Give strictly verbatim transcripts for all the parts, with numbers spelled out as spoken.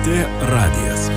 T radijas.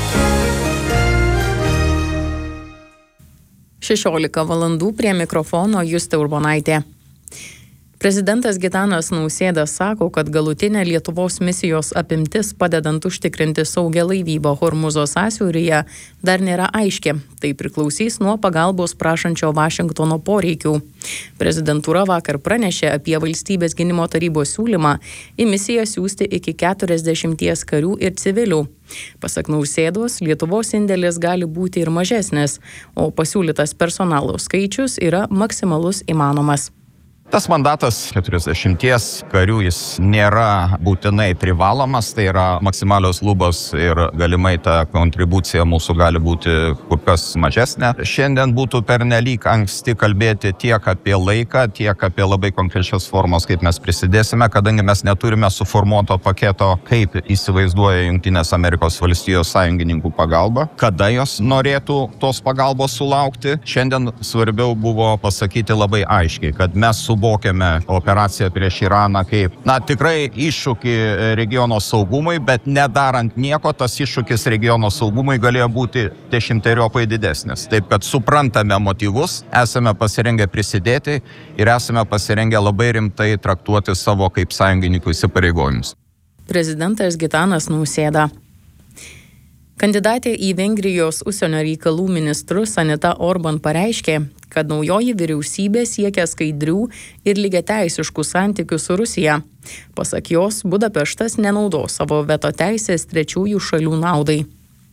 šešiolika valandų prie mikrofono Justė Urbonaitė. Prezidentas Gitanas Nausėda sako, kad galutinė Lietuvos misijos apimtis padedant užtikrinti saugią laivybą Hormūzo sąsiauryje dar nėra aiški. Tai priklausys nuo pagalbos prašančio Vašingtono poreikių. Prezidentūra vakar pranešė apie Valstybės gynimo tarybos siūlymą į misiją siųsti iki keturiasdešimties karių ir civilių. Pasak Nausėdos, Lietuvos indėlis gali būti ir mažesnis, o pasiūlytas personalo skaičius yra maksimalus įmanomas. Tas mandatas keturiasdešimties karių jis nėra būtinai privalomas, tai yra maksimalios lubos ir galimai ta kontribucija mūsų gali būti kur kas mažesnė. Šiandien būtų pernelyg anksti kalbėti tiek apie laiką, tiek apie labai konkrečias formos, kaip mes prisidėsime, kadangi mes neturime suformuoto paketo, kaip įsivaizduoja Jungtinės Amerikos valstijos sąjungininkų pagalba, kada jos norėtų tos pagalbos sulaukti. Šiandien svarbiau buvo pasakyti labai aiškiai, kad mes su Suvokiame operaciją prieš Iraną kaip, na, tikrai iššūkį regiono saugumui, bet nedarant nieko, tas iššūkis regiono saugumui galėjo būti dešimteriopai didesnis. Taip, kad suprantame motyvus, esame pasirengę prisidėti ir esame pasirengę labai rimtai traktuoti savo kaip sąjungininkų įsipareigojimus. Prezidentas Gitanas Nausėda. Kandidatė į Vengrijos užsienio reikalų ministrus Anita Orban pareiškė, kad naujoji vyriausybė siekia skaidrių ir lygiateisiškų santykių su Rusija. Pasak jos, Budapeštas nenaudos savo veto teisės trečiųjų šalių naudai.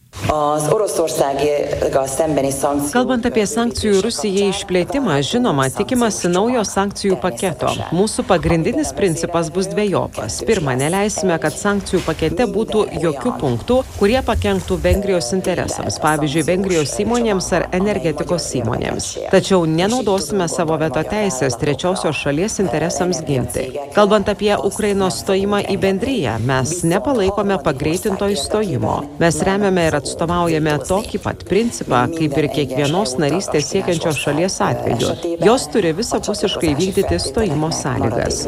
Kalbant apie sankcijų Rusijai išplėtimą, žinoma, tikimasi naujo sankcijų paketo. Mūsų pagrindinis principas bus dvejopas. Pirma, neleisime, kad sankcijų pakete būtų jokių punktų, kurie pakenktų Vengrijos interesams, pavyzdžiui, Vengrijos įmonėms ar energetikos įmonėms. Tačiau nenaudosime savo veto teisės trečiosios šalies interesams ginti. Kalbant apie Ukrainos stojimą į bendriją, mes nepalaikome pagreitinto įstojimo. Mes remiame ir atstovaujame tokį pat principą, kaip ir kiekvienos narystės siekiančios šalies atveju. Jos turi visapusiškai vykdyti stojimo sąlygas.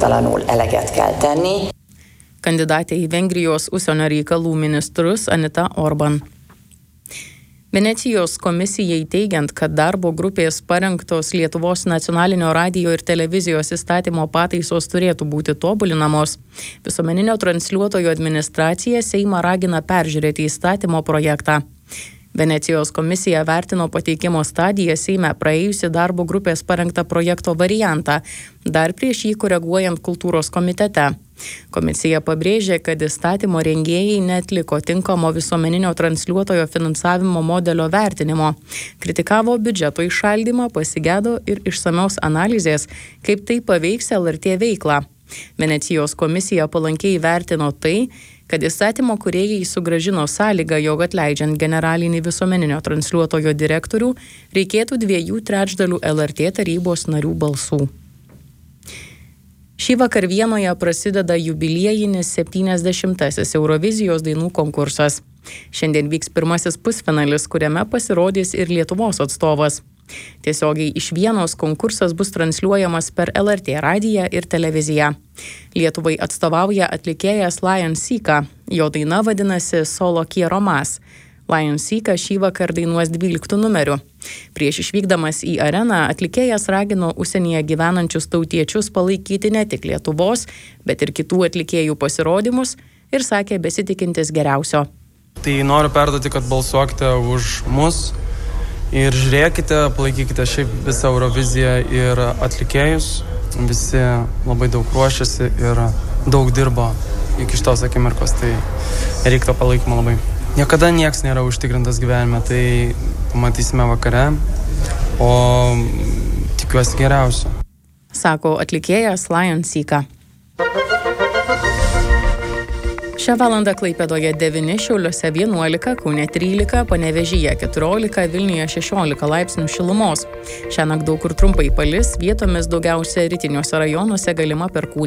Kandidatė į Vengrijos užsienio reikalų ministrus Anita Orban. Venecijos komisijai teigiant, kad darbo grupės parengtos Lietuvos nacionalinio radijo ir televizijos įstatymo pataisos turėtų būti tobulinamos, visuomeninio transliuotojo administracija Seimą ragina peržiūrėti įstatymo projektą. Venecijos komisija vertino pateikimo stadiją Seime praėjusi darbo grupės parengtą projekto variantą, dar prieš jį koreguojant kultūros komitete. Komisija pabrėžė, kad įstatymo rengėjai neatliko tinkamo visuomeninio transliuotojo finansavimo modelio vertinimo, kritikavo biudžeto įšaldymą, pasigėdo ir išsamios analizės, kaip tai paveiks L R T veiklą. Venecijos komisija palankiai vertino tai, kad įstatymo kūrėjai sugrąžino sąlygą, jog atleidžiant generalinį visuomeninio transliuotojo direktorių reikėtų dviejų trečdalių L R T tarybos narių balsų. Šį vakar Vienoje prasideda jubiliejinis septyniasdešimtasis Eurovizijos dainų konkursas. Šiandien vyks pirmasis pusfinalis, kuriame pasirodys ir Lietuvos atstovas. Tiesiogiai iš Vienos konkursas bus transliuojamas per L R T radiją ir televiziją. Lietuvai atstovauja atlikėjas Lion Sika. Jo daina vadinasi Solo Quiero Más. Lion Sika šį vakar dainuos dvyliktų numeriu. Prieš išvykdamas į areną atlikėjas ragino užsienyje gyvenančius tautiečius palaikyti ne tik Lietuvos, bet ir kitų atlikėjų pasirodymus ir sakė besitikintis geriausio. Tai noriu perduoti, kad balsuokite už mus ir žiūrėkite, palaikykite šiaip visą Euroviziją ir atlikėjus. Visi labai daug ruošiasi ir daug dirbo iki šitos akimirkos, tai reikia to palaikymo labai. Niekada nieks nėra užtikrintas gyvenime, tai matysime vakare, o tikiuosi geriausio. Sako atlikėjas Lion Sika. Šią valandą Klaipėdoje devyni, Šiauliuose vienuolika, Kaune trylika, Panevėžyje keturiolika, Vilniuje šešiolika laipsnių šilumos. Šiąnakt daug kur trumpai palis, vietomis daugiausia rytiniuose rajonuose galima perkūnija.